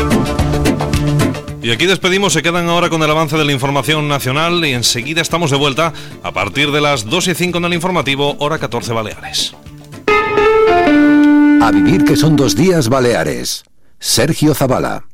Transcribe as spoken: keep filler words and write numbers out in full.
Y aquí despedimos, se quedan ahora con el avance de la información nacional y enseguida estamos de vuelta a partir de las dos y cinco en el informativo, hora catorce Baleares. A vivir que son dos días Baleares. Sergio Zavala.